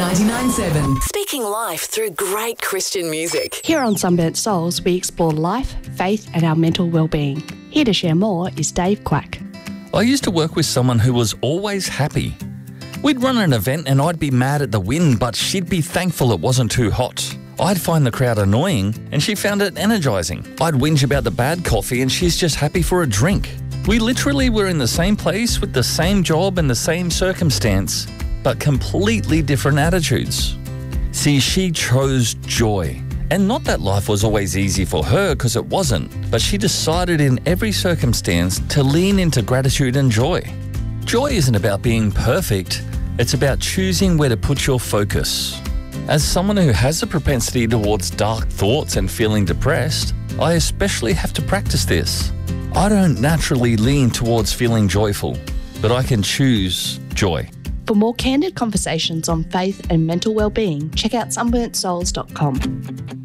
99.7. Speaking life through great Christian music. Here on Sunburnt Souls, we explore life, faith and our mental well-being. Here to share more is Dave Quack. I used to work with someone who was always happy. We'd run an event and I'd be mad at the wind, but she'd be thankful it wasn't too hot. I'd find the crowd annoying and she found it energising. I'd whinge about the bad coffee and she's just happy for a drink. We literally were in the same place with the same job and the same circumstance, but completely different attitudes. See, she chose joy. And not that life was always easy for her, because it wasn't, but she decided in every circumstance to lean into gratitude and joy. Joy isn't about being perfect, it's about choosing where to put your focus. As someone who has a propensity towards dark thoughts and feeling depressed, I especially have to practice this. I don't naturally lean towards feeling joyful, but I can choose joy. For more candid conversations on faith and mental well-being, check out sunburntsouls.com.